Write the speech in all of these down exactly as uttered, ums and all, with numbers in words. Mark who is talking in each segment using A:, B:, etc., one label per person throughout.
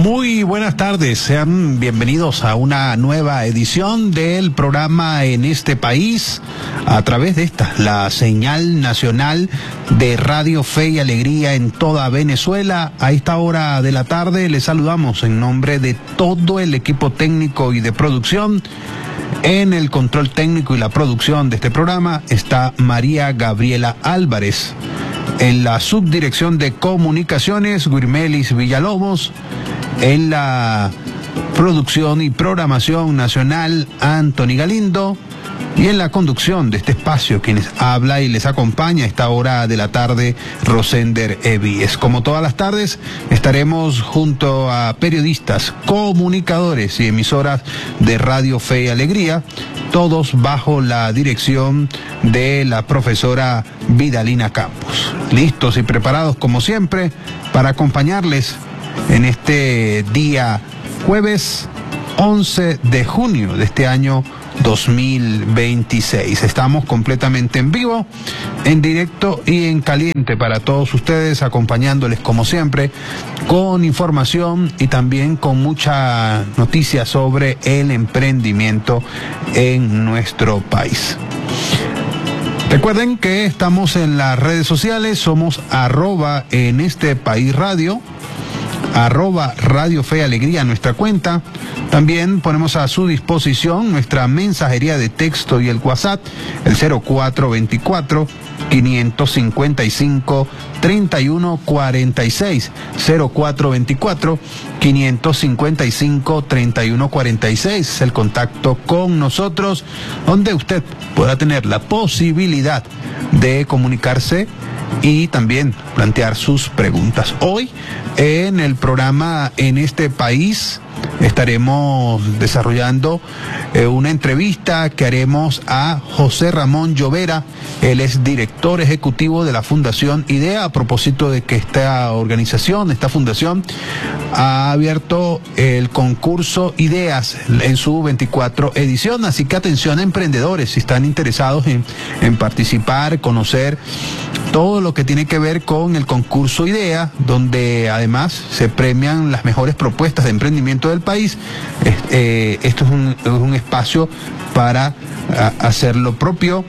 A: Muy buenas tardes, sean bienvenidos a una nueva edición del programa En este País, a través de esta, la señal nacional de Radio Fe y Alegría en toda Venezuela. A esta hora de la tarde les saludamos en nombre de todo el equipo técnico y de producción. En el control técnico y la producción de este programa está María Gabriela Álvarez. En la subdirección de comunicaciones, Guirmelis Villalobos. En la producción y programación nacional, Anthony Galindo. Y en la conducción de este espacio, quienes habla y les acompaña a esta hora de la tarde, Rosender Evíes. Como todas las tardes, estaremos junto a periodistas, comunicadores y emisoras de Radio Fe y Alegría, todos bajo la dirección de la profesora Vidalina Campos. Listos y preparados, como siempre, para acompañarles en este día jueves once de junio de este año dos mil veintiséis. Estamos completamente en vivo, en directo y en caliente para todos ustedes, acompañándoles como siempre con información y también con mucha noticia sobre el emprendimiento en nuestro país. Recuerden que estamos en las redes sociales, somos arroba en este país radio, arroba Radio Fe y Alegría, nuestra cuenta. También ponemos a su disposición nuestra mensajería de texto y el WhatsApp, el cero cuatro veinticuatro, quinientos cincuenta y cinco, treinta y uno cuarenta y seis, cero cuatro veinticuatro, quinientos cincuenta y cinco, treinta y uno cuarenta y seis, es el contacto con nosotros, donde usted podrá tener la posibilidad de comunicarse y también plantear sus preguntas. Hoy, en el programa En este País, estaremos desarrollando eh, una entrevista que haremos a José Ramón Llovera. Él es director ejecutivo de la Fundación IDEA, a propósito de que esta organización, esta fundación, ha abierto el concurso Ideas en su veinticuatro edición. Así que atención a emprendedores, si están interesados en, en participar, conocer todo lo que tiene que ver con el concurso IDEA, donde además se premian las mejores propuestas de emprendimiento del país. Eh, esto es un, es un espacio para a, hacer lo propio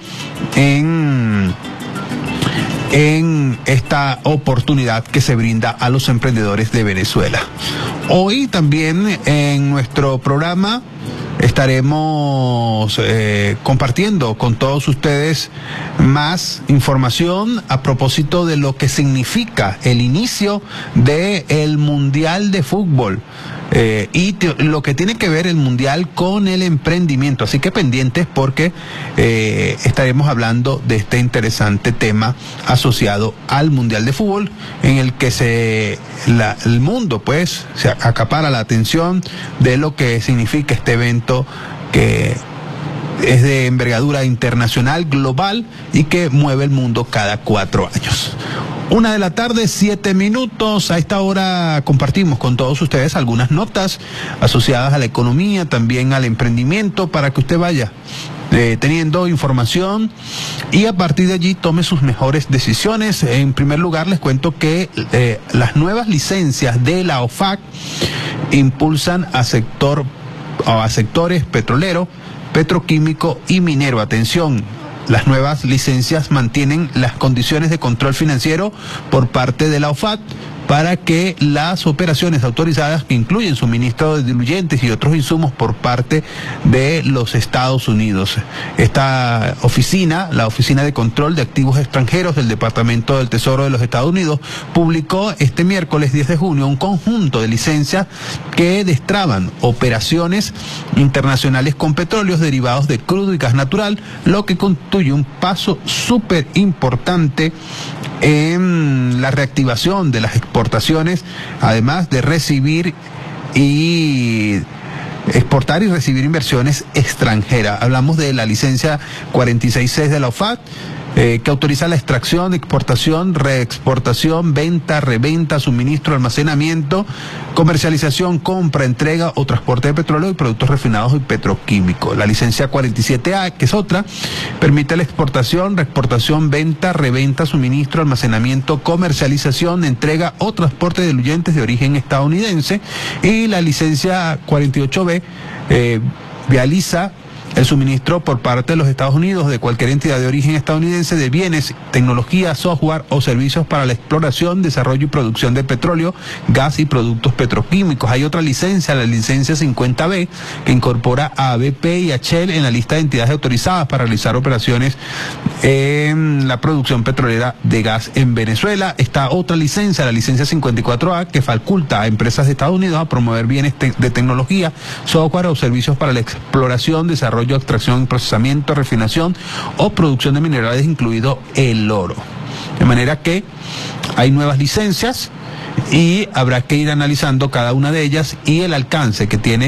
A: en, en esta oportunidad que se brinda a los emprendedores de Venezuela. Hoy también en nuestro programa estaremos eh, compartiendo con todos ustedes más información a propósito de lo que significa el inicio del Mundial de Fútbol. Eh, y te, lo que tiene que ver el Mundial con el emprendimiento. Así que pendientes, porque eh, estaremos hablando de este interesante tema asociado al Mundial de Fútbol, en el que se la, el mundo pues se acapara la atención de lo que significa este evento, que es de envergadura internacional, global, y que mueve el mundo cada cuatro años. Una de la tarde, siete minutos. A esta hora compartimos con todos ustedes algunas notas asociadas a la economía, también al emprendimiento, para que usted vaya eh, teniendo información y a partir de allí tome sus mejores decisiones. En primer lugar, les cuento que eh, las nuevas licencias de la O F A C impulsan a sector o a sectores petrolero, petroquímico y minero. Atención. Las nuevas licencias mantienen las condiciones de control financiero por parte de la O F A C para que las operaciones autorizadas, que incluyen suministro de diluyentes y otros insumos por parte de los Estados Unidos. Esta oficina, la Oficina de Control de Activos Extranjeros del Departamento del Tesoro de los Estados Unidos, publicó este miércoles diez de junio un conjunto de licencias que destraban operaciones internacionales con petróleos derivados de crudo y gas natural, lo que constituye un paso súper importante en la reactivación de las exportaciones, además de recibir y exportar y recibir inversiones extranjeras. Hablamos de la licencia cuarenta y seis C de la O F A C, eh, que autoriza la extracción, exportación, reexportación, venta, reventa, suministro, almacenamiento, comercialización, compra, entrega o transporte de petróleo y productos refinados y petroquímicos. La licencia cuarenta y siete A, que es otra, permite la exportación, reexportación, venta, reventa, suministro, almacenamiento, comercialización, entrega o transporte de diluyentes de origen estadounidense. Y la licencia cuarenta y ocho B eh, realiza el suministro por parte de los Estados Unidos de cualquier entidad de origen estadounidense de bienes, tecnología, software o servicios para la exploración, desarrollo y producción de petróleo, gas y productos petroquímicos. Hay otra licencia, la licencia cincuenta B, que incorpora a B P y a Shell en la lista de entidades autorizadas para realizar operaciones en la producción petrolera de gas en Venezuela. Está otra licencia, la licencia cincuenta y cuatro A, que faculta a empresas de Estados Unidos a promover bienes te de tecnología, software o servicios para la exploración, desarrollo, extracción, procesamiento, refinación o producción de minerales, incluido el oro. De manera que hay nuevas licencias y habrá que ir analizando cada una de ellas y el alcance que tiene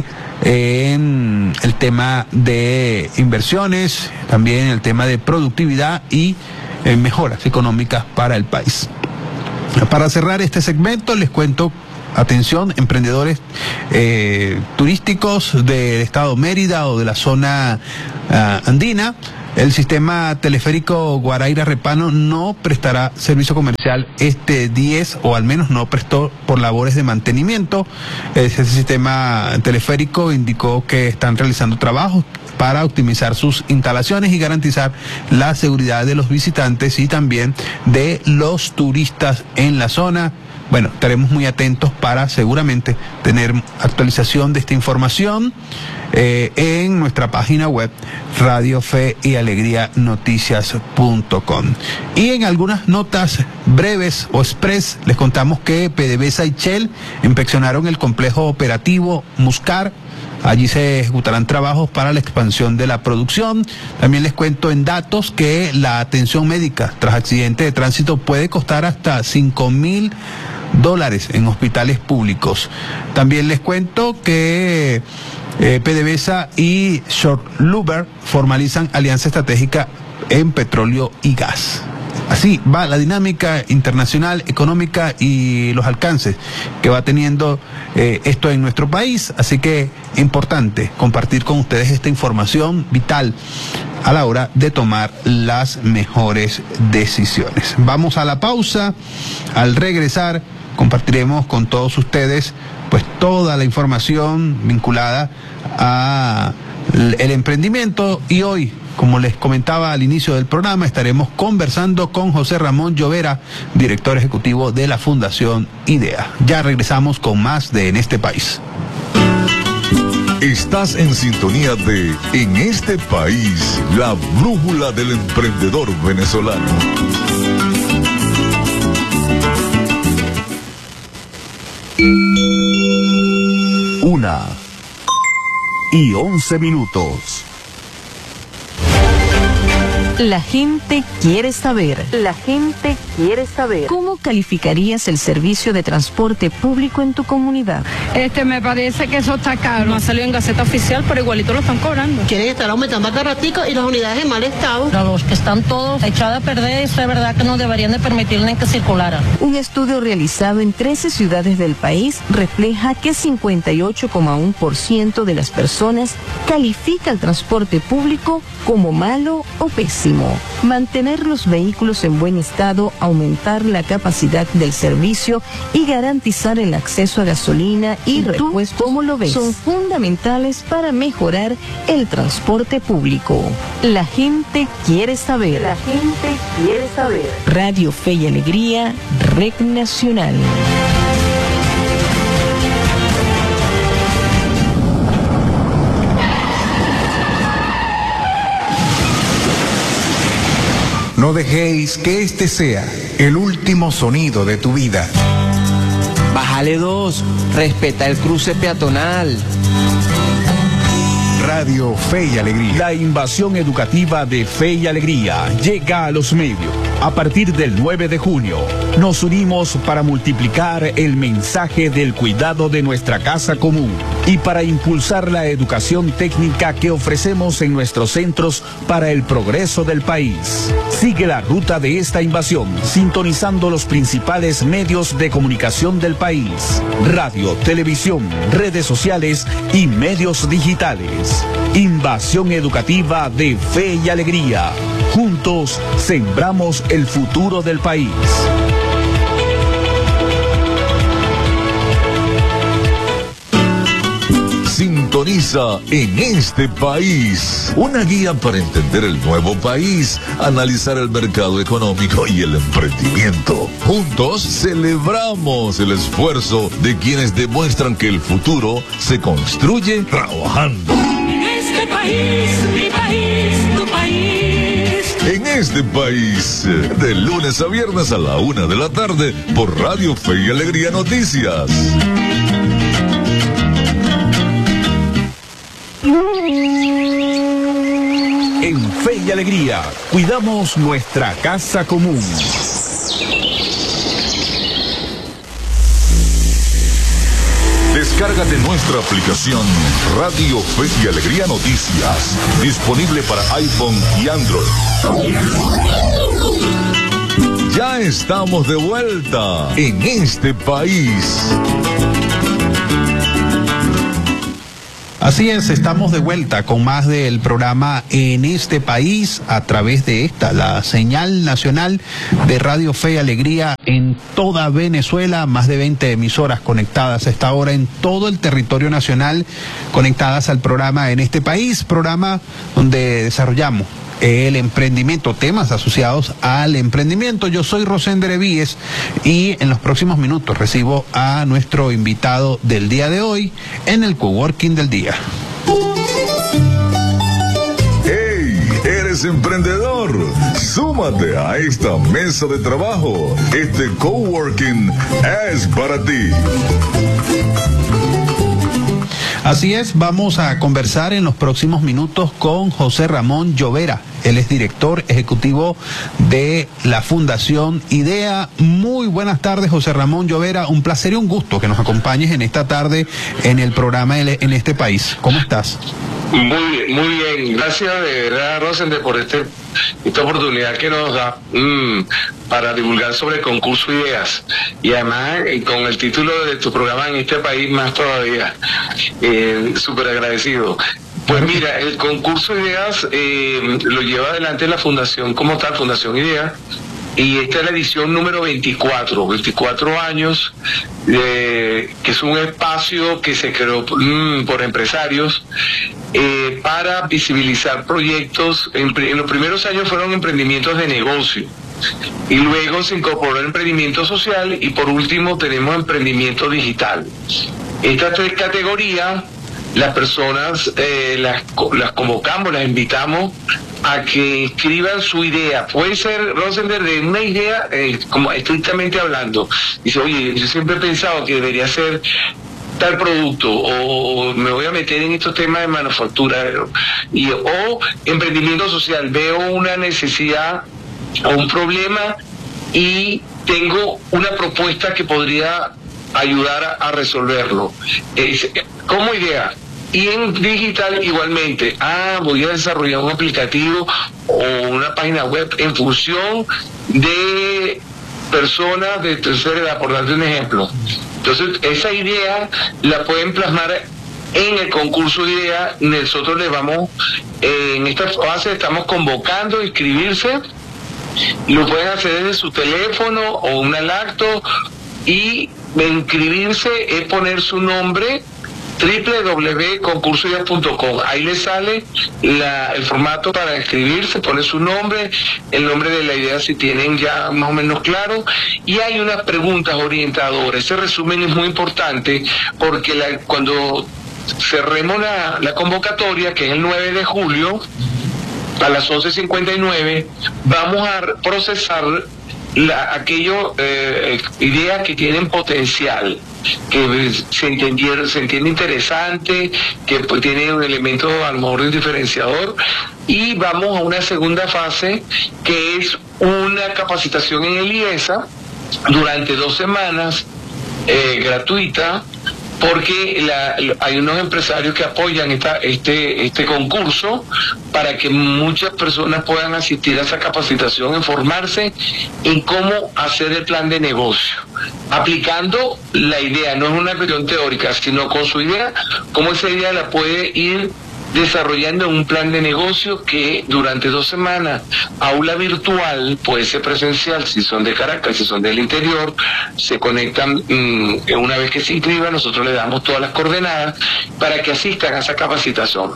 A: en el tema de inversiones, también el tema de productividad y eh, mejoras económicas para el país. Para cerrar este segmento les cuento: atención, emprendedores eh, turísticos del estado Mérida o de la zona uh, andina. El sistema teleférico Guaraíra-Repano no prestará servicio comercial este diez, o al menos no prestó por labores de mantenimiento. Ese sistema teleférico indicó que están realizando trabajos para optimizar sus instalaciones y garantizar la seguridad de los visitantes y también de los turistas en la zona. Bueno, estaremos muy atentos para seguramente tener actualización de esta información eh, en nuestra página web Radio Fe y Alegría Noticias punto com. Y en algunas notas breves o express les contamos que PDVSA y Shell inspeccionaron el complejo operativo Muscar. Allí se ejecutarán trabajos para la expansión de la producción. También les cuento en datos que la atención médica tras accidente de tránsito puede costar hasta cinco mil dólares en hospitales públicos. También les cuento que eh, PDVSA y Shortluber formalizan alianza estratégica en petróleo y gas. Así va la dinámica internacional, económica y los alcances que va teniendo eh, esto en nuestro país. Así que importante compartir con ustedes esta información vital a la hora de tomar las mejores decisiones. Vamos a la pausa. Al regresar compartiremos con todos ustedes pues toda la información vinculada a el emprendimiento, y hoy, como les comentaba al inicio del programa, estaremos conversando con José Ramón Llovera, director ejecutivo de la Fundación IDEA. Ya regresamos con más de En este País.
B: Estás en sintonía de En este País, la brújula del emprendedor venezolano. Una y once minutos.
C: La gente quiere saber. La gente quiere saber. ¿Cómo calificarías el servicio de transporte público en tu comunidad?
D: Este, me parece que eso está caro. No ha salido en Gaceta Oficial, pero igualito lo están cobrando.
E: Quieren estar aumentando cada ratico y las unidades en mal estado.
F: A los que están todos echados a perder, eso es verdad que no deberían de permitirle que circularan.
C: Un estudio realizado en trece ciudades del país refleja que cincuenta y ocho coma uno por ciento de las personas califica el transporte público como malo o pésimo. Mantener los vehículos en buen estado, aumentar la capacidad del servicio y garantizar el acceso a gasolina y repuestos, ¿cómo lo ves?, son fundamentales para mejorar el transporte público. La gente quiere saber. La gente quiere saber. Radio Fe y Alegría, Red Nacional.
G: No dejéis que este sea el último sonido de tu vida.
H: Bájale dos, respeta el cruce peatonal.
G: Radio Fe y Alegría.
I: La invasión educativa de Fe y Alegría llega a los medios. A partir del nueve de junio, nos unimos para multiplicar el mensaje del cuidado de nuestra casa común y para impulsar la educación técnica que ofrecemos en nuestros centros para el progreso del país. Sigue la ruta de esta invasión, sintonizando los principales medios de comunicación del país: radio, televisión, redes sociales y medios digitales. Invasión educativa de Fe y Alegría. Juntos sembramos el futuro del país.
B: Sintoniza En este País, una guía para entender el nuevo país, analizar el mercado económico y el emprendimiento. Juntos celebramos el esfuerzo de quienes demuestran que el futuro se construye trabajando.
J: En este país, mi país, tu país.
B: En este país, de lunes a viernes a la una de la tarde, por Radio Fe y Alegría Noticias.
I: En Fe y Alegría, cuidamos nuestra casa común.
B: Descárgate nuestra aplicación Radio Fe y Alegría Noticias, disponible para iPhone y Android. Ya estamos de vuelta en este país.
A: Así es, estamos de vuelta con más del programa En este País a través de esta, la señal nacional de Radio Fe y Alegría en toda Venezuela, más de veinte emisoras conectadas a esta hora en todo el territorio nacional, conectadas al programa En este País, programa donde desarrollamos el emprendimiento, temas asociados al emprendimiento. Yo soy Rosender Evíes y en los próximos minutos recibo a nuestro invitado del día de hoy en el Coworking del Día.
B: ¡Hey! ¿Eres emprendedor? Súmate a esta mesa de trabajo. Este Coworking es para ti.
A: Así es, vamos a conversar en los próximos minutos con José Ramón Llovera. Él es director ejecutivo de la Fundación IDEA. Muy buenas tardes, José Ramón Llovera. Un placer y un gusto que nos acompañes en esta tarde en el programa En este País. ¿Cómo estás?
K: Muy, muy bien. Gracias de verdad, Rosende, por este, esta oportunidad que nos da mmm, para divulgar sobre el concurso Ideas. Y además, eh, con el título de tu programa En este País, más todavía. Eh, Súper agradecido. Pues mira, el concurso Ideas eh, lo lleva adelante la Fundación como tal, Fundación Ideas. Y esta es la edición número veinticuatro, veinticuatro años, eh, que es un espacio que se creó mmm, por empresarios eh, para visibilizar proyectos. En, en los primeros años fueron emprendimientos de negocio, y luego se incorporó el emprendimiento social, y por último tenemos emprendimiento digital. Estas tres categorías, las personas eh, las, las convocamos, las invitamos a que escriban su idea. Puede ser, Rosender, de una idea, eh, como estrictamente hablando. Dice, oye, yo siempre he pensado que debería ser tal producto, o me voy a meter en estos temas de manufactura, y, o emprendimiento social. Veo una necesidad o un problema y tengo una propuesta que podría ayudar a, a resolverlo. Es, como idea. Y en digital igualmente, ah, voy a desarrollar un aplicativo o una página web en función de personas de tercera edad, por darte un ejemplo. Entonces, esa idea la pueden plasmar en el concurso de ideas. Nosotros les vamos, eh, en esta fase estamos convocando a inscribirse. Lo pueden hacer desde su teléfono o una lacto, y inscribirse es poner su nombre, doble u doble u doble u punto concurso ideas punto com. Ahí le sale la, el formato para inscribirse, pone su nombre, el nombre de la idea si tienen ya más o menos claro, y hay unas preguntas orientadoras. Ese resumen es muy importante porque la, cuando cerremos la, la convocatoria, que es el nueve de julio, a las once cincuenta y nueve, vamos a procesar la, aquello, eh, ideas que tienen potencial, que se entendieron, se entiende interesante, que pues, tiene un elemento a lo mejor de diferenciador, y vamos a una segunda fase que es una capacitación en el I E S A durante dos semanas, eh, gratuita, porque la, hay unos empresarios que apoyan esta, este, este concurso para que muchas personas puedan asistir a esa capacitación, informarse en cómo hacer el plan de negocio, aplicando la idea, no es una cuestión teórica, sino con su idea, cómo esa idea la puede ir desarrollando un plan de negocio que durante dos semanas, aula virtual, puede ser presencial, si son de Caracas, si son del interior, se conectan, mmm, una vez que se inscriban, nosotros le damos todas las coordenadas para que asistan a esa capacitación.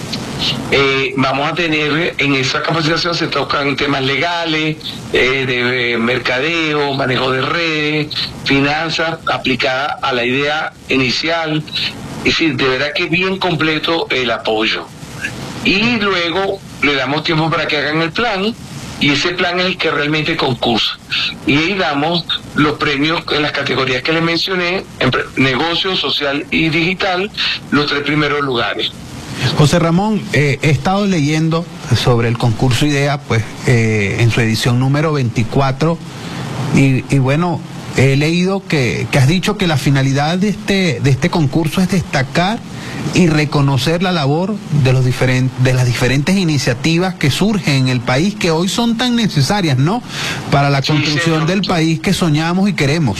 K: Eh, vamos a tener, en esa capacitación se tocan temas legales, eh, de mercadeo, manejo de redes, finanzas, aplicada a la idea inicial. Es decir, de verdad que es bien completo el apoyo. Y luego le damos tiempo para que hagan el plan, y ese plan es el que realmente concursa. Y ahí damos los premios en las categorías que les mencioné, negocio, social y digital, los tres primeros lugares.
A: José Ramón, eh, he estado leyendo sobre el concurso IDEA, pues, eh, en su edición número veinticuatro, y, y bueno, he leído que, que has dicho que la finalidad de este, de este concurso es destacar y reconocer la labor de, los diferentes, de las diferentes iniciativas que surgen en el país, que hoy son tan necesarias, ¿no?, para la construcción sí, del país que soñamos y queremos.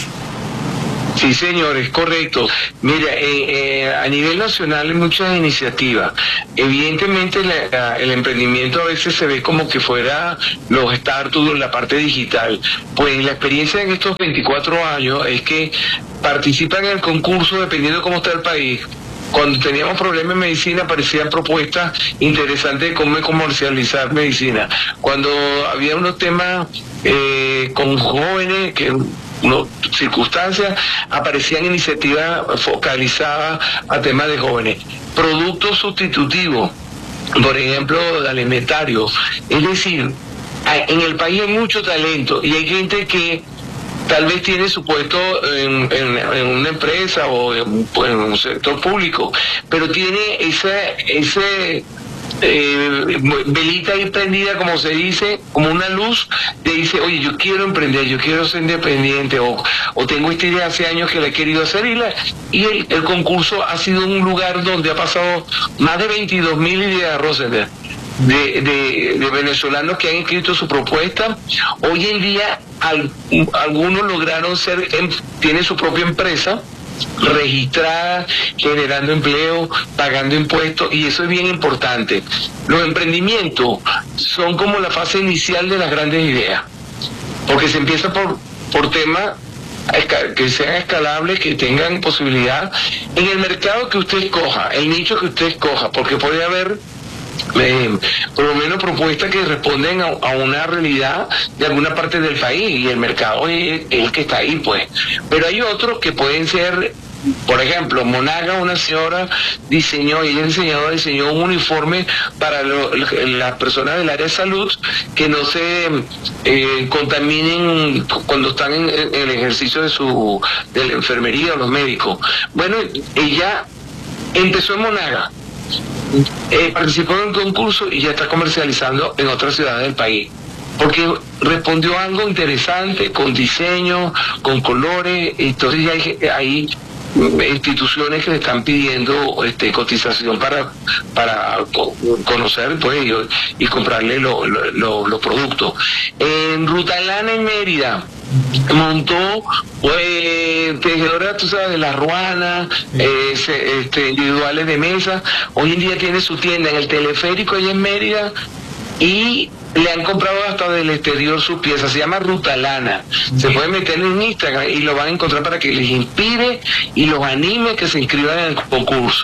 K: Sí, señor, es correcto. Mira, eh, eh, a nivel nacional hay muchas iniciativas. Evidentemente la, la, el emprendimiento a veces se ve como que fuera los startups, la parte digital. Pues la experiencia en estos veinticuatro años es que participan en el concurso dependiendo de cómo está el país. Cuando teníamos problemas en medicina aparecían propuestas interesantes de cómo comercializar medicina. Cuando había unos temas eh, con jóvenes que... No, circunstancias, aparecían iniciativas focalizadas a temas de jóvenes. Productos sustitutivos, por ejemplo, alimentarios. Es decir, en el país hay mucho talento y hay gente que tal vez tiene su puesto en, en, en una empresa o en, en un sector público, pero tiene ese... ese Eh, velita ahí prendida, como se dice, como una luz, te dice, oye, yo quiero emprender, yo quiero ser independiente, o, o tengo esta idea hace años que la he querido hacer, y, la, y el, el concurso ha sido un lugar donde ha pasado más de veintidós mil ideas, Rosenda, de, de, de venezolanos que han escrito su propuesta. Hoy en día al, algunos lograron ser, tienen su propia empresa registrada, generando empleo, pagando impuestos, y eso es bien importante. Los emprendimientos son como la fase inicial de las grandes ideas, porque se empieza por, por temas que sean escalables, que tengan posibilidad en el mercado que usted escoja, el nicho que usted escoja, porque puede haber Eh, por lo menos propuestas que responden a, a una realidad de alguna parte del país, y el mercado es, es el que está ahí, pues. Pero hay otros que pueden ser, por ejemplo, Monaga, una señora diseñó, y ella diseñadora diseñó un uniforme para lo, las personas del área de salud que no se eh, contaminen cuando están en, en el ejercicio de su de la enfermería o los médicos. Bueno, ella empezó en Monaga, Eh, participó en un concurso y ya está comercializando en otras ciudades del país, porque respondió a algo interesante, con diseño, con colores. Entonces ya hay, hay instituciones que le están pidiendo este, cotización para para conocer, pues, y, y comprarle los lo, lo, lo productos. En Rutalana, en Mérida, montó pues tejedora, tú sabes, de la ruana, eh, se, este, individuales de mesa. Hoy en día tiene su tienda en el teleférico allá en Mérida, y le han comprado hasta del exterior sus piezas. Se llama Rutalana. Se pueden meter en Instagram y lo van a encontrar para que les inspire y los anime que se inscriban en el concurso.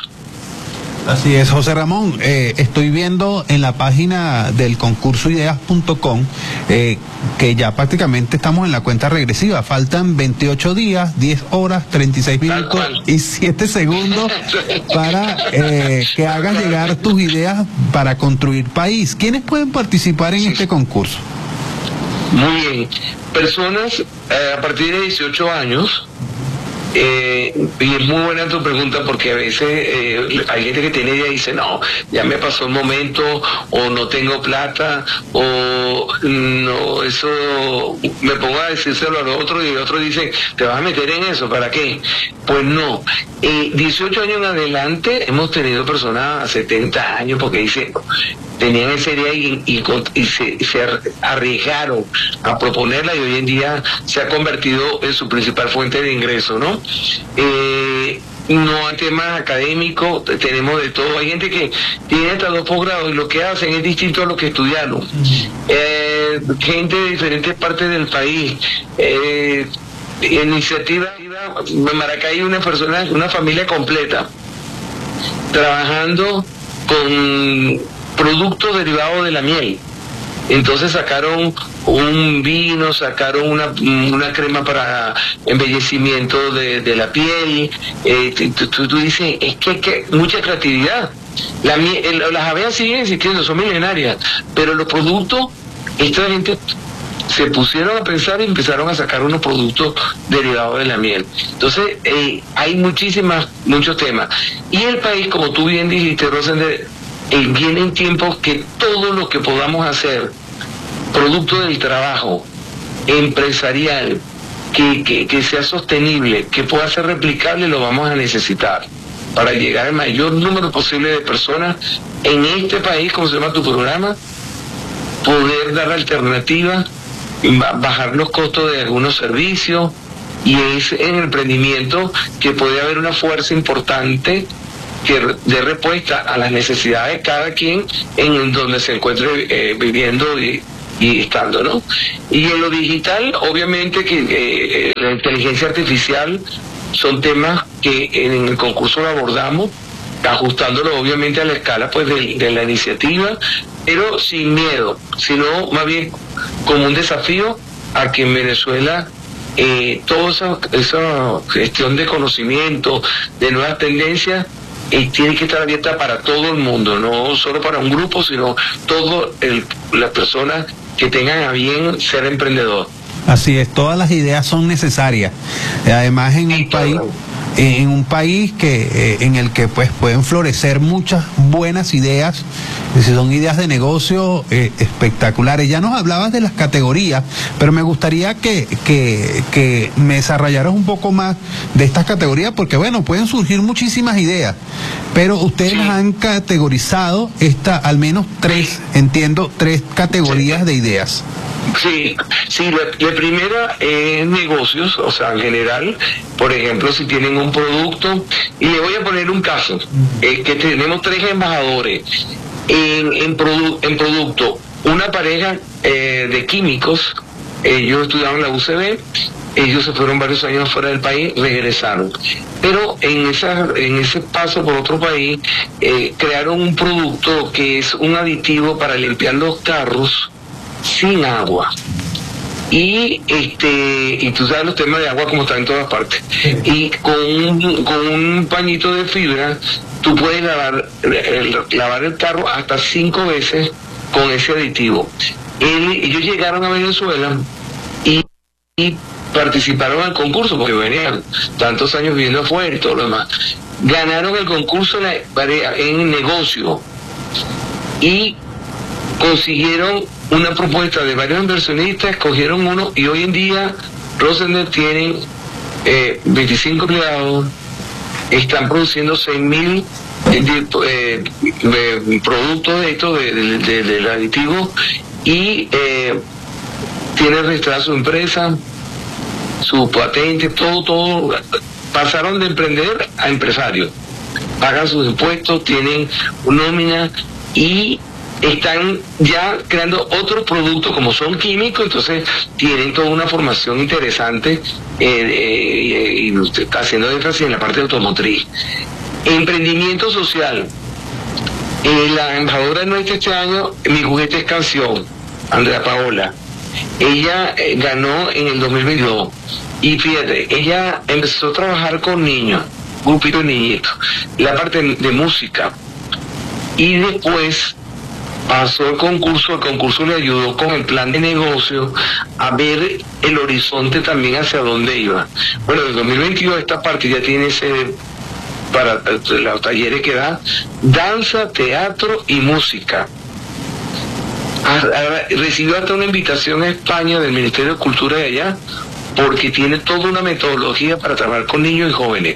A: Así es, José Ramón. Eh, estoy viendo en la página del concurso ideas punto com eh, que ya prácticamente estamos en la cuenta regresiva. Faltan veintiocho días, diez horas, treinta y seis minutos y siete segundos para eh, que hagas llegar tus ideas para construir país. ¿Quiénes pueden participar en sí. este concurso?
K: Muy bien. Personas eh, a partir de dieciocho años, Eh, y es muy buena tu pregunta porque a veces eh, hay gente que tiene idea y dice, no, ya me pasó el momento, o no tengo plata, o no, eso, me pongo a decírselo al otro y el otro dice, ¿te vas a meter en eso? ¿Para qué? Pues no. Eh, dieciocho años en adelante hemos tenido personas a setenta años porque dicen, tenían esa idea y, y, y se, se arriesgaron a proponerla y hoy en día se ha convertido en su principal fuente de ingreso, ¿no? Eh, no hay temas académicos, tenemos de todo. Hay gente que tiene hasta dos posgrados y lo que hacen es distinto a lo que estudiaron. Eh, gente de diferentes partes del país. Eh, iniciativa, en Maracay una persona, una familia completa, trabajando con productos derivados de la miel. Entonces sacaron un vino, sacaron una, una crema para embellecimiento de, de la piel. Eh, tú, tú, tú dices, es que, que mucha creatividad. La, el, las abejas siguen existiendo, son milenarias, pero los productos, esta gente se pusieron a pensar y empezaron a sacar unos productos derivados de la miel. Entonces, eh, hay muchísimas, muchos temas. Y el país, como tú bien dijiste, Rosender, eh, vienen tiempos que todo lo que podamos hacer, producto del trabajo empresarial, que, que, que sea sostenible, que pueda ser replicable, lo vamos a necesitar para llegar al mayor número posible de personas en este país, como se llama tu programa, poder dar alternativas, bajar los costos de algunos servicios, y es en el emprendimiento que puede haber una fuerza importante que dé respuesta a las necesidades de cada quien en donde se encuentre eh, viviendo y, y estando, ¿no? Y en lo digital, obviamente que eh, la inteligencia artificial son temas que en el concurso lo abordamos, ajustándolo obviamente a la escala pues de, de la iniciativa, pero sin miedo, sino más bien como un desafío a que en Venezuela eh, toda esa, esa gestión de conocimiento, de nuevas tendencias, eh, tiene que estar abierta para todo el mundo, no solo para un grupo, sino todas las personas que tengan a bien ser emprendedor.
A: Así es, todas las ideas son necesarias. Además, en un país, en un país que en el que pues pueden florecer muchas buenas ideas, son ideas de negocio eh, espectaculares. Ya nos hablabas de las categorías, pero me gustaría que, que, que me desarrollaras un poco más de estas categorías, porque bueno, pueden surgir muchísimas ideas, pero ustedes sí las han categorizado, esta, al menos tres, entiendo, tres categorías sí de ideas.
K: Sí, sí, la, la primera es negocios, o sea, en general, por ejemplo, si tienen un producto, y le voy a poner un caso, es que tenemos tres embajadores en, en, produ, en producto, una pareja eh, de químicos, ellos estudiaron en la U C B, ellos se fueron varios años fuera del país, regresaron, pero en, esa, en ese paso por otro país, eh, crearon un producto que es un aditivo para limpiar los carros sin agua. Y este y tú sabes los temas de agua como están en todas partes. Y con un, con un pañito de fibra tú puedes lavar el, lavar el carro hasta cinco veces con ese aditivo. Él, ellos llegaron a Venezuela y, y participaron al concurso porque venían tantos años viviendo afuera y todo lo demás. Ganaron el concurso en, la, en negocio y consiguieron una propuesta de varios inversionistas, escogieron uno y hoy en día Rosender tienen eh, veinticinco empleados, están produciendo seis mil eh, eh, eh, productos de esto, de, de, de, del aditivo, y eh, tienen registrada su empresa, su patente, todo, todo. Pasaron de emprender a empresario, pagan sus impuestos, tienen una nómina y están ya creando otros productos como son químicos, entonces tienen toda una formación interesante eh, eh, y usted está haciendo énfasis en la parte automotriz. Emprendimiento social. Eh, la embajadora nuestra este año, Mi Juguete es Canción, Andrea Paola, ella eh, ganó en el dos mil veintidós y fíjate, ella empezó a trabajar con niños, grupito de niñitos, la parte de, de música, y después pasó el concurso, el concurso le ayudó con el plan de negocio a ver el horizonte también hacia dónde iba. Bueno, en dos mil veintidós esta parte ya tiene ese, para los talleres que da, danza, teatro y música. Recibió hasta una invitación a España del Ministerio de Cultura de allá, porque tiene toda una metodología para trabajar con niños y jóvenes.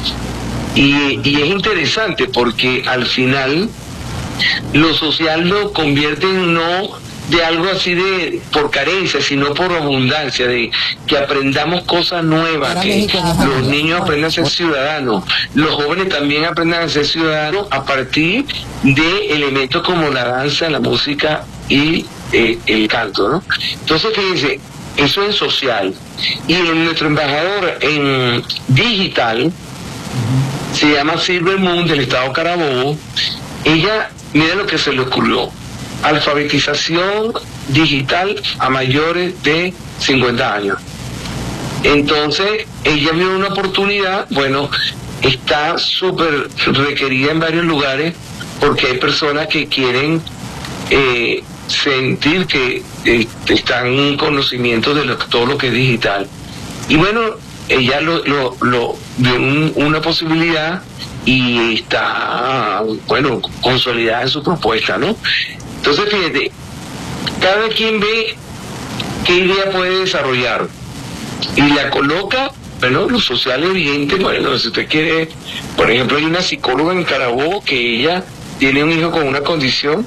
K: Y, y es interesante porque al final lo social lo convierte en no de algo así de por carencia, sino por abundancia, de que aprendamos cosas nuevas, que los niños aprendan a ser ciudadanos, los jóvenes también aprendan a ser ciudadanos a partir de elementos como la danza, la música y eh, el canto, ¿no? Entonces, fíjense, eso es social. Y en nuestro embajador en digital, se llama Silver Moon, del estado Carabobo. Ella, mira lo que se le ocurrió: alfabetización digital a mayores de cincuenta años. Entonces, ella vio una oportunidad, bueno, está súper requerida en varios lugares, porque hay personas que quieren eh, sentir que eh, están en conocimiento de lo, todo lo que es digital. Y bueno, ella lo, lo, lo vio un, una posibilidad y está, bueno, consolidada en su propuesta, ¿no? Entonces, fíjate, cada quien ve qué idea puede desarrollar y la coloca, bueno, lo social evidente. Bueno, si usted quiere, por ejemplo, hay una psicóloga en Carabobo que ella tiene un hijo con una condición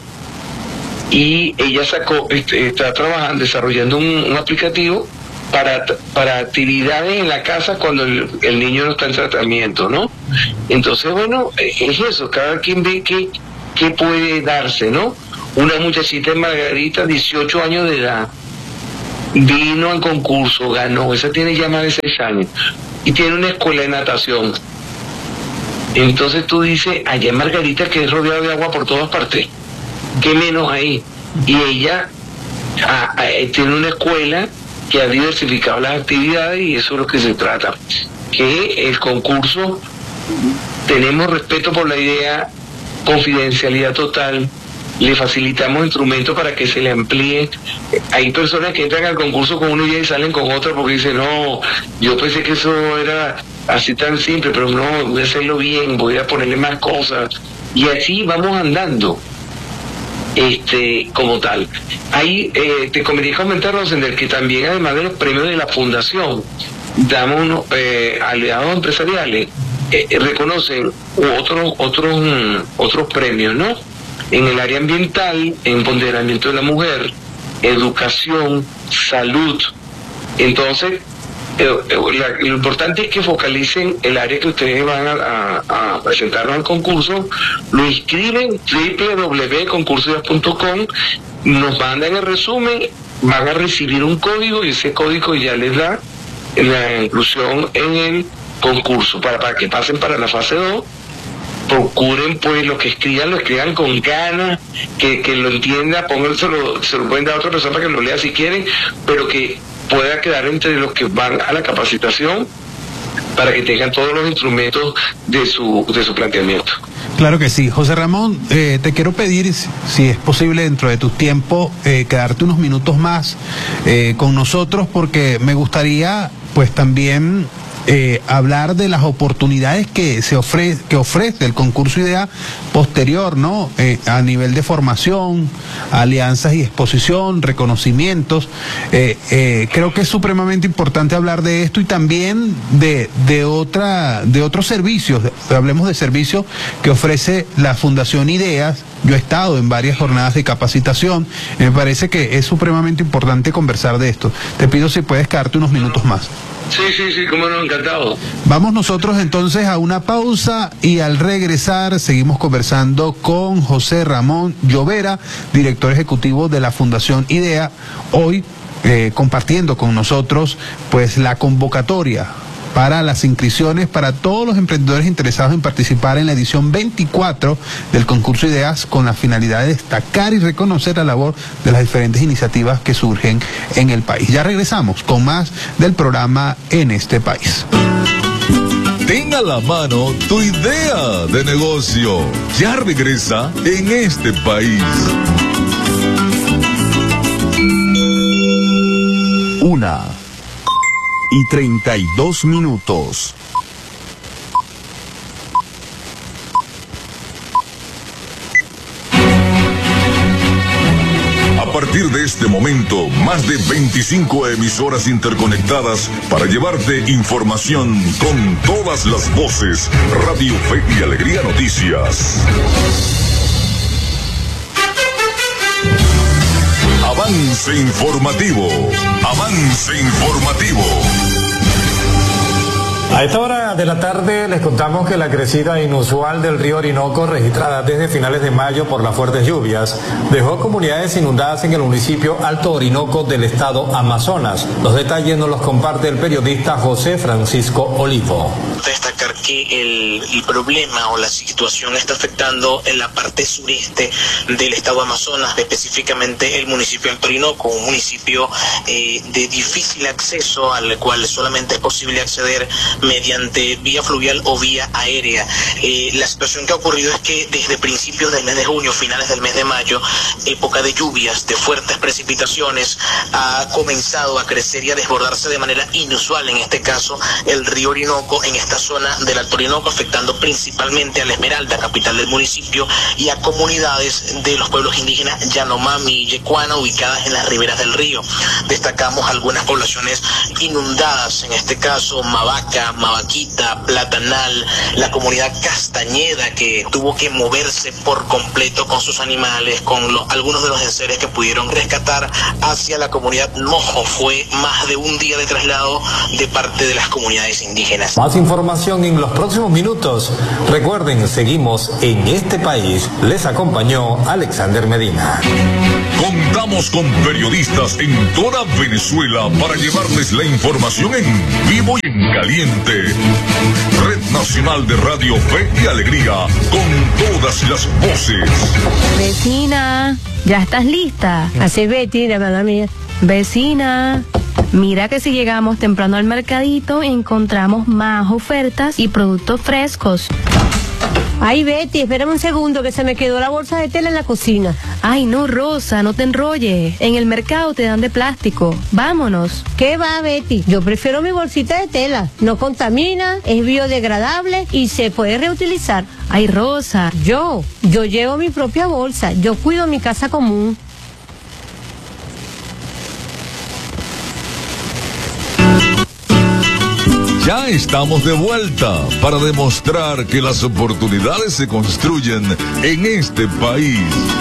K: y ella sacó, este, está trabajando, desarrollando un, un aplicativo para, para actividades en la casa cuando el, el niño no está en tratamiento, ¿no? Entonces, bueno, es eso, cada quien ve qué, qué puede darse, ¿no? Una muchachita en Margarita, dieciocho años de edad, vino al concurso, ganó, esa tiene ya más de seis años, y tiene una escuela de natación. Entonces tú dices, allá en Margarita, que es rodeado de agua por todas partes, ¿qué menos ahí? Y ella a, a, tiene una escuela que ha diversificado las actividades, y eso es lo que se trata, que el concurso, tenemos respeto por la idea, confidencialidad total, le facilitamos instrumentos para que se le amplíe. Hay personas que entran al concurso con una idea y salen con otra porque dicen, no, yo pensé que eso era así tan simple, pero no, voy a hacerlo bien, voy a ponerle más cosas, y así vamos andando, este, como tal. Ahí eh, te convenía comentar, Rosender, que también, además de los premios de la fundación, damos unos eh, aliados empresariales, eh, reconocen otros otros otros premios, ¿no? En el área ambiental, empoderamiento de la mujer, educación, salud. Entonces, eh, eh, la, lo importante es que focalicen el área que ustedes van a, a, a presentarnos al concurso, lo inscriben doble u doble u doble u punto concurso ideas punto com, nos mandan el resumen, van a recibir un código y ese código ya les da la inclusión en el concurso para, para que pasen para la fase dos. Procuren, pues, lo que escriban, lo escriban con ganas, que, que lo entienda, pónganselo, se lo pueden dar a otra persona para que lo lea si quieren, pero que pueda quedar entre los que van a la capacitación para que tengan todos los instrumentos de su, de su planteamiento.
A: Claro que sí. José Ramón, eh, te quiero pedir, si es posible dentro de tu tiempo, eh, quedarte unos minutos más eh, con nosotros, porque me gustaría, pues, también Eh, hablar de las oportunidades que se ofrece, que ofrece el concurso IDEA posterior, ¿no? Eh, a nivel de formación, alianzas y exposición, reconocimientos. Eh, eh, creo que es supremamente importante hablar de esto y también de, de otra, de otros servicios. Hablemos de servicios que ofrece la Fundación IDEAS. Yo he estado en varias jornadas de capacitación. Me parece que es supremamente importante conversar de esto. Te pido si puedes quedarte unos minutos más.
K: Sí, sí, sí, cómo no, encantado.
A: Vamos nosotros entonces a una pausa y al regresar seguimos conversando con José Ramón Llovera, director ejecutivo de la Fundación IDEA, hoy eh, compartiendo con nosotros pues la convocatoria para las inscripciones para todos los emprendedores interesados en participar en la edición veinticuatro del concurso IDEAS, con la finalidad de destacar y reconocer la labor de las diferentes iniciativas que surgen en el país. Ya regresamos con más del programa En este País.
B: Ten a la mano tu idea de negocio. Ya regresa en este país.
I: Una y treinta y dos minutos.
B: A partir de este momento, más de veinticinco emisoras interconectadas para llevarte información con todas las voces. Radio Fe y Alegría Noticias. Avance informativo. Avance informativo.
L: A esta hora de la tarde les contamos que la crecida inusual del río Orinoco, registrada desde finales de mayo por las fuertes lluvias, dejó comunidades inundadas en el municipio Alto Orinoco del estado Amazonas. Los detalles nos los comparte el periodista José Francisco Olivo.
M: Destacar que el, el problema o la situación está afectando en la parte sureste del estado Amazonas, específicamente el municipio Alto Orinoco, un municipio eh, de difícil acceso al cual solamente es posible acceder mediante vía fluvial o vía aérea. Eh, la situación que ha ocurrido es que desde principios del mes de junio, finales del mes de mayo, época de lluvias, de fuertes precipitaciones, ha comenzado a crecer y a desbordarse de manera inusual, en este caso, el río Orinoco en esta zona del Alto Orinoco, afectando principalmente a La Esmeralda, capital del municipio, y a comunidades de los pueblos indígenas Yanomami y Yecuana, ubicadas en las riberas del río. Destacamos algunas poblaciones inundadas, en este caso Mavaca, Mavaquita, Platanal, la comunidad Castañeda, que tuvo que moverse por completo con sus animales, con los, algunos de los enseres que pudieron rescatar hacia la comunidad Mojo. Fue más de un día de traslado de parte de las comunidades indígenas.
L: Más información en los próximos minutos. Recuerden, seguimos en este país. Les acompañó Alexander Medina.
B: Contamos con periodistas en toda Venezuela para llevarles la información en vivo y en caliente. Red Nacional de Radio Fe y Alegría, con todas las voces.
C: Vecina, ¿ya estás lista?
N: Así, Betty, la verdad mía.
C: Vecina, mira que si llegamos temprano al mercadito encontramos más ofertas y productos frescos.
N: Ay, Betty, espérame un segundo que se me quedó la bolsa de tela en la cocina.
C: Ay, no, Rosa, no te enrolles. En el mercado te dan de plástico. Vámonos.
N: ¿Qué va, Betty? Yo prefiero mi bolsita de tela. No contamina, es biodegradable y se puede reutilizar.
C: Ay, Rosa.
N: Yo, yo llevo mi propia bolsa. Yo cuido mi casa común.
B: Ya estamos de vuelta para demostrar que las oportunidades se construyen en este país.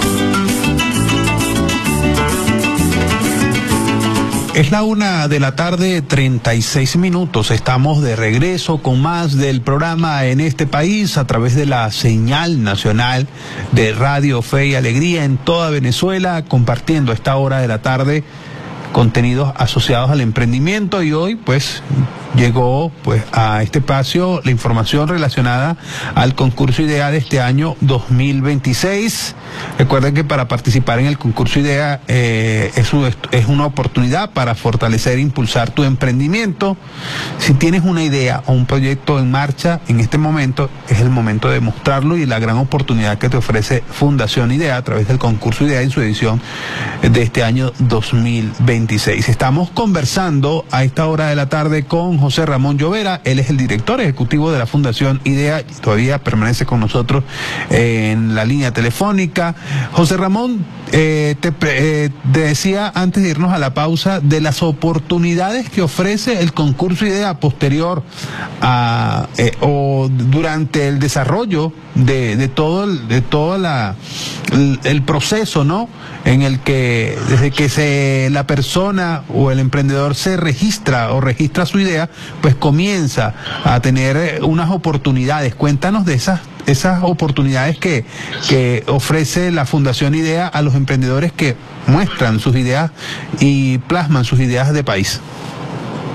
A: Es la una de la tarde, treinta y seis minutos. Estamos de regreso con más del programa En este país a través de la señal nacional de Radio Fe y Alegría en toda Venezuela, compartiendo a esta hora de la tarde contenidos asociados al emprendimiento. Y hoy pues llegó pues a este espacio la información relacionada al concurso IDEA de este año dos mil veintiséis. Recuerden que para participar en el concurso IDEA eh, es, un, es una oportunidad para fortalecer e impulsar tu emprendimiento. Si tienes una idea o un proyecto en marcha, en este momento es el momento de mostrarlo y la gran oportunidad que te ofrece Fundación IDEA a través del concurso IDEA en su edición de este año dos mil veintiséis. Estamos conversando a esta hora de la tarde con José Ramón Llovera. Él es el director ejecutivo de la Fundación IDEA y todavía permanece con nosotros eh, en la línea telefónica. José Ramón, eh, te, eh, te decía antes de irnos a la pausa de las oportunidades que ofrece el concurso IDEA posterior a eh, o durante el desarrollo de, de todo el, de toda la el, el proceso, ¿no? En el que desde que se la persona o el emprendedor se registra o registra su idea, pues comienza a tener unas oportunidades. Cuéntanos de esas esas oportunidades que, que ofrece la Fundación IDEA a los emprendedores que muestran sus ideas y plasman sus ideas de país.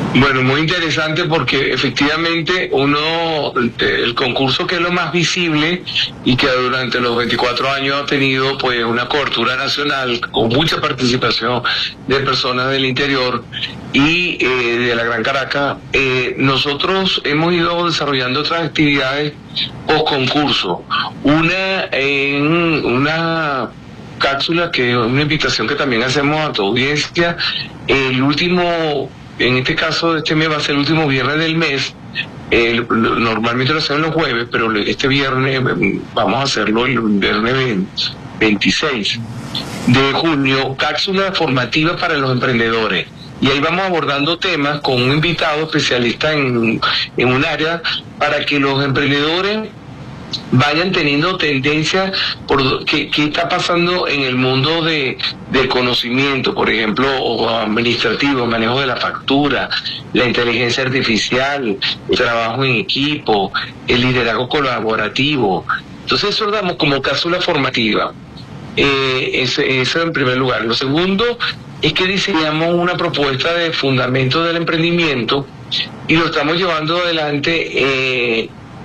K: Bueno, muy interesante porque efectivamente uno, el concurso que es lo más visible y que durante los veinticuatro años ha tenido pues una cobertura nacional con mucha participación de personas del interior y eh, de la Gran Caracas, eh, nosotros hemos ido desarrollando otras actividades post concurso. Una en una cápsula que es una invitación que también hacemos a tu audiencia, el último... En este caso, este mes va a ser el último viernes del mes. Eh, normalmente lo hacemos los jueves, pero este viernes vamos a hacerlo el viernes veintiséis de junio, cápsula formativa para los emprendedores. Y ahí vamos abordando temas con un invitado especialista en, en un área para que los emprendedores vayan teniendo tendencia por qué, qué está pasando en el mundo de del conocimiento, por ejemplo, o administrativo, el manejo de la factura, la inteligencia artificial, el trabajo en equipo, el liderazgo colaborativo. Entonces eso lo damos como cápsula formativa. Eh, eso, eso en primer lugar. Lo segundo es que diseñamos una propuesta de fundamentos del emprendimiento y lo estamos llevando adelante eh,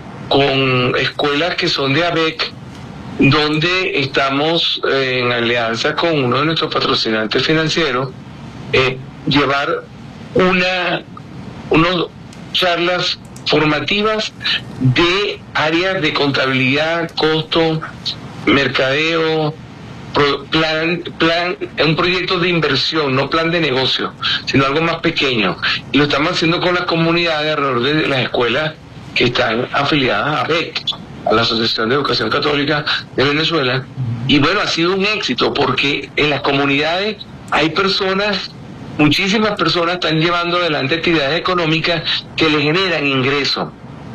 K: con escuelas que son de A B E C, donde estamos eh, en alianza con uno de nuestros patrocinantes financieros, eh, llevar una unas charlas formativas de áreas de contabilidad, costo, mercadeo, pro, plan, plan, un proyecto de inversión, no plan de negocio, sino algo más pequeño. Y lo estamos haciendo con las comunidades alrededor de las escuelas que están afiliadas a A B E C, a la Asociación de Educación Católica de Venezuela. Y bueno, ha sido un éxito porque en las comunidades hay personas, muchísimas personas están llevando adelante actividades económicas que les generan ingresos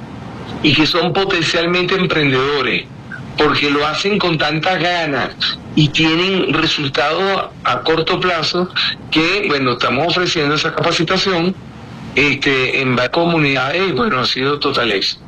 K: y que son potencialmente emprendedores porque lo hacen con tantas ganas y tienen resultados a corto plazo que, bueno, estamos ofreciendo esa capacitación Este, en varias comunidades y bueno, ha sido total éxito.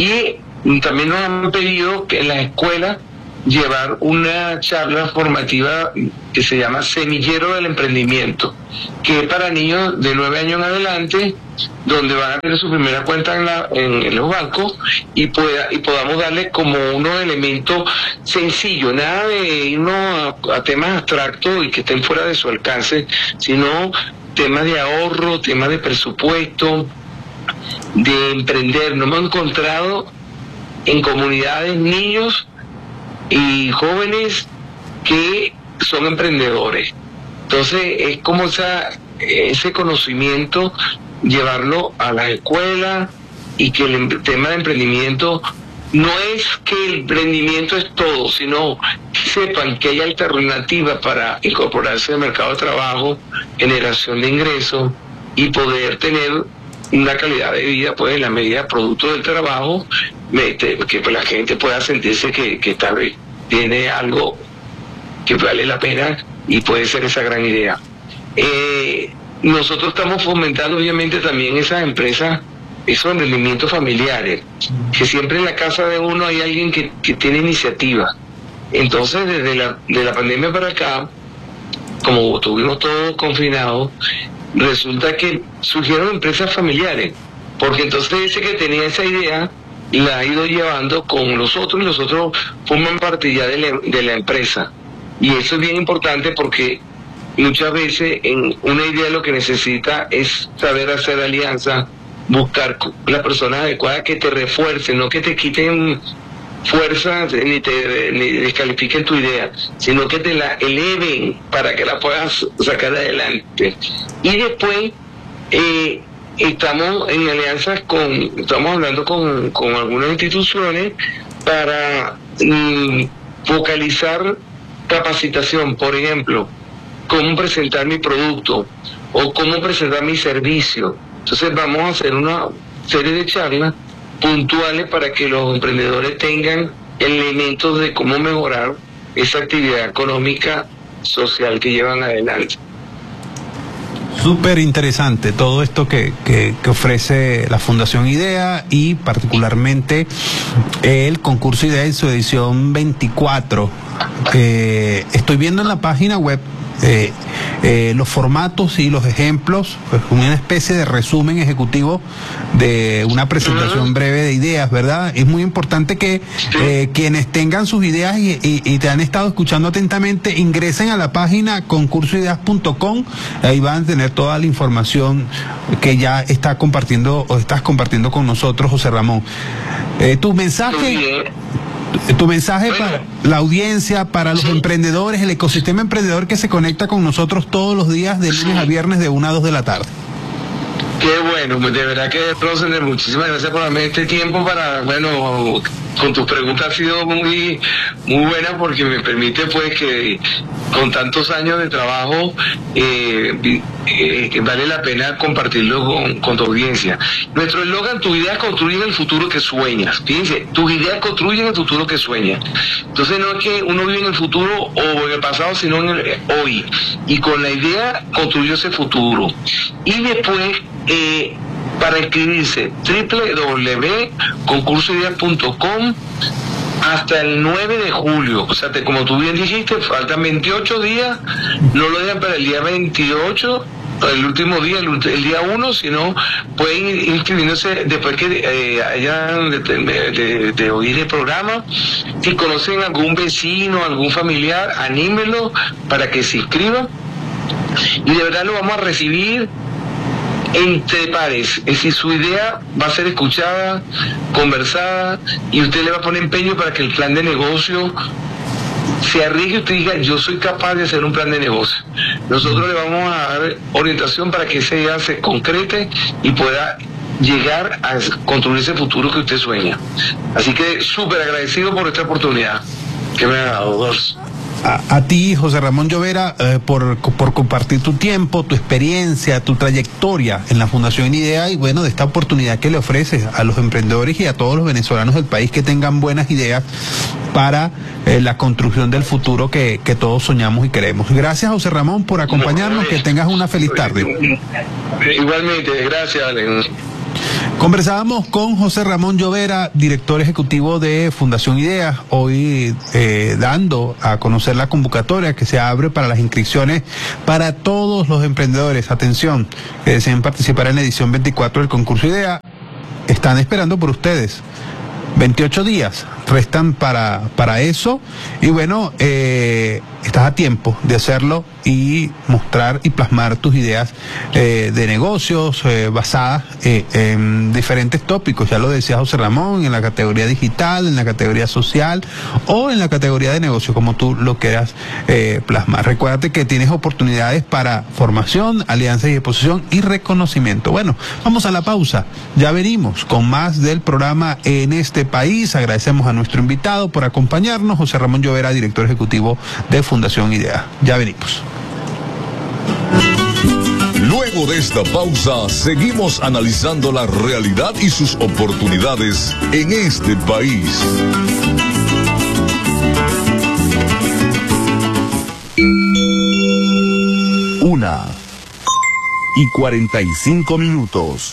K: Y también nos han pedido que en las escuelas llevar una charla formativa que se llama Semillero del Emprendimiento, que es para niños de nueve años en adelante, donde van a tener su primera cuenta en, la, en, en los bancos y, pueda, y podamos darles como unos elementos sencillos, nada de irnos a, a temas abstractos y que estén fuera de su alcance, sino temas de ahorro, temas de presupuesto, de emprender. Nos hemos encontrado en comunidades niños y jóvenes que son emprendedores. Entonces es como esa, ese conocimiento, llevarlo a las escuelas y que el tema de emprendimiento no es que el emprendimiento es todo, sino que sepan que hay alternativas para incorporarse al mercado de trabajo, generación de ingresos y poder tener una calidad de vida pues en la medida producto del trabajo, que pues, la gente pueda sentirse que, que tal vez tiene algo que vale la pena y puede ser esa gran idea. Eh, nosotros estamos fomentando obviamente también esas empresas, esos emprendimientos familiares, que siempre en la casa de uno hay alguien que, que tiene iniciativa. Entonces desde la, de la pandemia para acá, como estuvimos todos confinados, resulta que surgieron empresas familiares, porque entonces ese que tenía esa idea la ha ido llevando con los otros y los otros forman parte ya de la, de la empresa. Y eso es bien importante porque muchas veces en una idea lo que necesita es saber hacer alianzas, buscar las personas adecuadas que te refuercen, no que te quiten fuerza ni te ni descalifiquen tu idea, sino que te la eleven para que la puedas sacar adelante. Y después eh, estamos en alianzas con, estamos hablando con, con algunas instituciones para mm, focalizar capacitación, por ejemplo, cómo presentar mi producto o cómo presentar mi servicio. Entonces vamos a hacer una serie de charlas puntuales para que los emprendedores tengan elementos de cómo mejorar esa actividad económica social que llevan adelante.
A: Súper interesante todo esto que, que, que ofrece la Fundación IDEA y particularmente el concurso IDEA en su edición veinticuatro. Eh, estoy viendo en la página web eh, eh, los formatos y los ejemplos, pues una especie de resumen ejecutivo de una presentación breve de ideas, ¿verdad? Es muy importante que eh, quienes tengan sus ideas y, y, y te han estado escuchando atentamente, ingresen a la página concurso ideas punto com, ahí van a tener toda la información que ya está compartiendo o estás compartiendo con nosotros, José Ramón. Eh, tu mensaje... Tu mensaje bueno. para la audiencia, para los sí. emprendedores, el ecosistema emprendedor que se conecta con nosotros todos los días de lunes sí. a viernes de una a dos de la tarde.
K: Qué bueno, de verdad que, Rosenberg, muchísimas gracias por darme este tiempo para, bueno, con tus preguntas ha sido muy, muy buena porque me permite pues que con tantos años de trabajo eh, eh, vale la pena compartirlo con, con tu audiencia. Nuestro eslogan, tus ideas construyen el futuro que sueñas. Fíjense, tus ideas construyen el futuro que sueñas. Entonces no es que uno vive en el futuro o en el pasado, sino en el hoy. Y con la idea construyó ese futuro. Y después, eh, para inscribirse, doble u doble u doble u punto concurso ideas punto com hasta el nueve de julio. O sea, te, como tú bien dijiste, faltan veintiocho días, no lo dejan para el día veintiocho, el último día, el, el día uno, sino pueden ir inscribiéndose después que eh, hayan de, de, de, de oír el programa. Si conocen algún vecino, algún familiar, anímenlo para que se inscriban. Y de verdad lo vamos a recibir entre pares, es decir, su idea va a ser escuchada, conversada, y usted le va a poner empeño para que el plan de negocio se arriesgue y usted diga, yo soy capaz de hacer un plan de negocio. Nosotros le vamos a dar orientación para que esa idea se concrete y pueda llegar a construir ese futuro que usted sueña. Así que súper agradecido por esta oportunidad que me ha dado, dos.
A: A, a ti, José Ramón Llovera, eh, por, por compartir tu tiempo, tu experiencia, tu trayectoria en la Fundación IDEA y bueno, de esta oportunidad que le ofreces a los emprendedores y a todos los venezolanos del país que tengan buenas ideas para eh, la construcción del futuro que, que todos soñamos y queremos. Gracias, José Ramón, por acompañarnos, que tengas una feliz tarde.
K: Igualmente, gracias, Alex.
A: Conversábamos con José Ramón Llovera, director ejecutivo de Fundación IDEA, hoy eh, dando a conocer la convocatoria que se abre para las inscripciones para todos los emprendedores, atención, que deseen participar en la edición veinticuatro del concurso IDEA. Están esperando por ustedes. veintiocho días restan para, para eso y bueno, eh, estás a tiempo de hacerlo y mostrar y plasmar tus ideas eh, de negocios eh, basadas eh, en diferentes tópicos, ya lo decía José Ramón, en la categoría digital, en la categoría social o en la categoría de negocio, como tú lo quieras eh, plasmar. Recuérdate que tienes oportunidades para formación, alianzas y exposición y reconocimiento. Bueno, vamos a la pausa, ya venimos con más del programa En Este País. Agradecemos a nuestro invitado por acompañarnos, José Ramón Llovera, director ejecutivo de Fundación IDEA. Ya venimos.
B: Luego de esta pausa, seguimos analizando la realidad y sus oportunidades en este país.
I: Una y cuarenta y cinco minutos.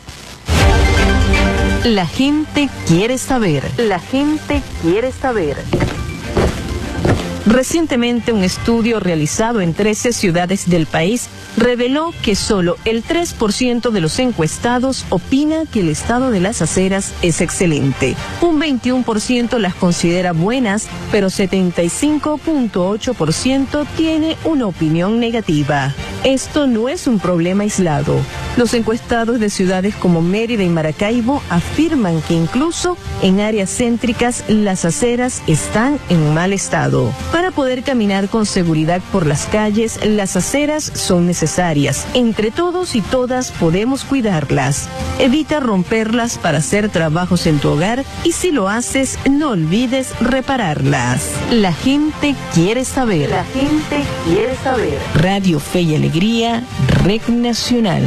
C: La gente quiere saber. La gente quiere saber. Recientemente, un estudio realizado en trece ciudades del país reveló que solo el tres por ciento de los encuestados opina que el estado de las aceras es excelente. Un veintiuno por ciento las considera buenas, pero setenta y cinco punto ocho por ciento tiene una opinión negativa. Esto no es un problema aislado. Los encuestados de ciudades como Mérida y Maracaibo afirman que incluso en áreas céntricas las aceras están en mal estado. Para poder caminar con seguridad por las calles, las aceras son necesarias. Entre todos y todas podemos cuidarlas. Evita romperlas para hacer trabajos en tu hogar y si lo haces, no olvides repararlas. La gente quiere saber. La gente quiere saber. Radio Fe y Alegría, Red Nacional.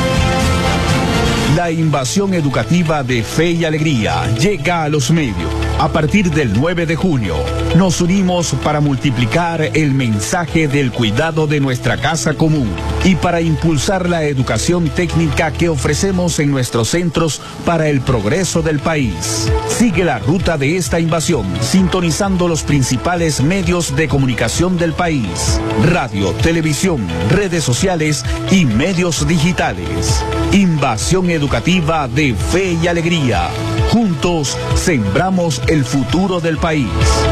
I: La invasión educativa de Fe y Alegría llega a los medios. A partir del nueve de junio, nos unimos para multiplicar el mensaje del cuidado de nuestra casa común y para impulsar la educación técnica que ofrecemos en nuestros centros para el progreso del país. Sigue la ruta de esta invasión, sintonizando los principales medios de comunicación del país: radio, televisión, redes sociales y medios digitales. Invasión educativa de Fe y Alegría. Juntos sembramos el futuro del país.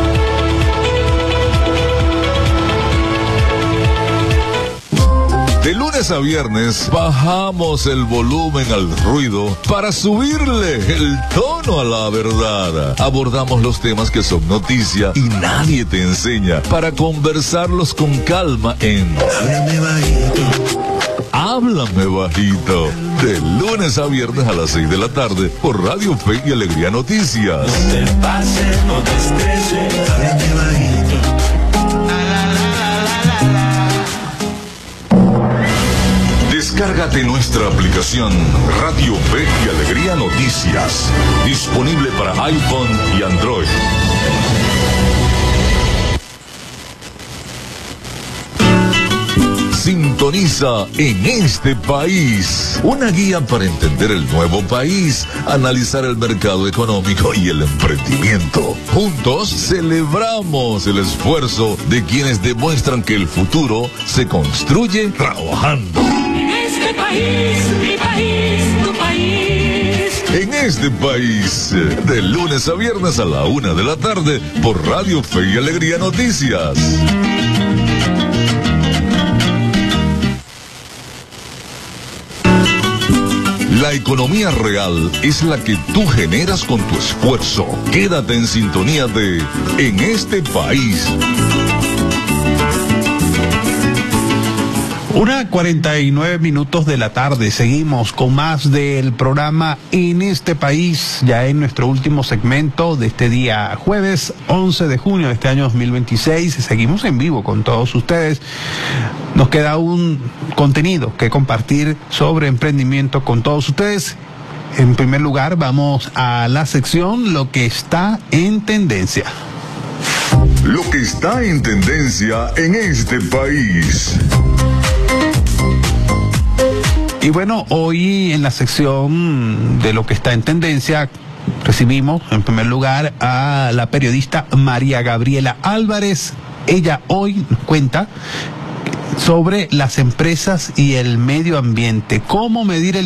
B: De lunes a viernes bajamos el volumen al ruido para subirle el tono a la verdad. Abordamos los temas que son noticia y nadie te enseña para conversarlos con calma en Háblame Bajito. Háblame Bajito. De lunes a viernes a las seis de la tarde por Radio Fe y Alegría Noticias.
J: No te pases, no te estreses, háblame bajito.
B: Descárgate nuestra aplicación Radio Fe y Alegría Noticias. Disponible para iPhone y Android. Sintoniza En este País, una guía para entender el nuevo país, analizar el mercado económico y el emprendimiento. Juntos celebramos el esfuerzo de quienes demuestran que el futuro se construye trabajando.
J: En este país, mi país, tu país.
B: En este país, de lunes a viernes a la una de la tarde por Radio Fe y Alegría Noticias. La economía real es la que tú generas con tu esfuerzo. Quédate en sintonía de En este País.
A: Una cuarenta y nueve minutos de la tarde. Seguimos con más del programa En este País, ya en nuestro último segmento de este día jueves once de junio de este año dos mil veintiséis. Seguimos en vivo con todos ustedes. Nos queda un contenido que compartir sobre emprendimiento con todos ustedes. En primer lugar, vamos a la sección Lo que está en tendencia.
B: Lo que está en tendencia en este país.
A: Y bueno, hoy en la sección de Lo que está en tendencia recibimos en primer lugar a la periodista María Gabriela Álvarez. Ella hoy nos cuenta sobre las empresas y el medio ambiente, cómo medir el